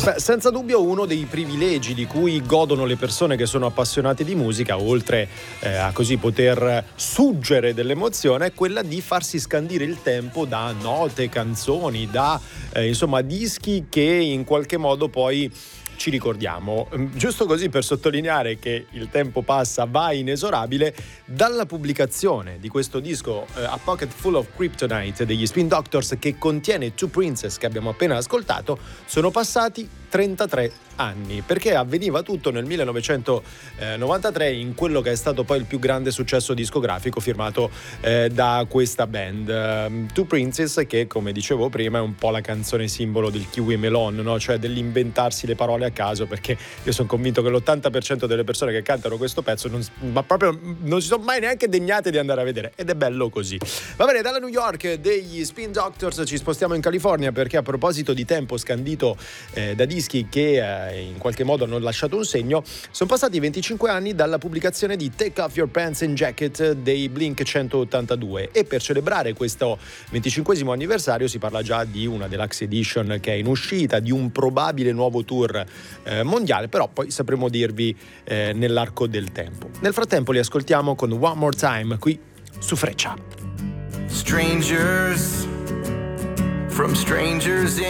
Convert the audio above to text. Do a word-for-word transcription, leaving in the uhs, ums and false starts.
Beh, senza dubbio uno dei privilegi di cui godono le persone che sono appassionate di musica, oltre eh, a così poter suggere dell'emozione, è quella di farsi scandire il tempo da note, canzoni, da eh, insomma dischi che in qualche modo poi ci ricordiamo. Giusto così per sottolineare che il tempo passa, va inesorabile, dalla pubblicazione di questo disco eh, A Pocket Full of Kryptonite degli Spin Doctors, che contiene Two Princess, che abbiamo appena ascoltato, sono passati trentatré anni, perché avveniva tutto nel millenovecentonovantatré, in quello che è stato poi il più grande successo discografico firmato eh, da questa band, uh, Two Princess, che come dicevo prima è un po' la canzone simbolo del kiwi melon, no? Cioè dell'inventarsi le parole a caso, perché io sono convinto che l'ottanta per cento delle persone che cantano questo pezzo non, ma proprio non si sono mai neanche degnate di andare a vedere, ed è bello così. Va bene, dalla New York degli Spin Doctors ci spostiamo in California, perché a proposito di tempo scandito eh, da dischi che eh, in qualche modo hanno lasciato un segno, sono passati venticinque anni dalla pubblicazione di Take Off Your Pants and Jacket dei Blink centottantadue, e per celebrare questo venticinquesimo anniversario si parla già di una deluxe edition che è in uscita, di un probabile nuovo tour eh, mondiale, però poi sapremo dirvi eh, nell'arco del tempo. Nel frattempo li ascoltiamo con One More Time qui su Freccia. Strangers from strangers in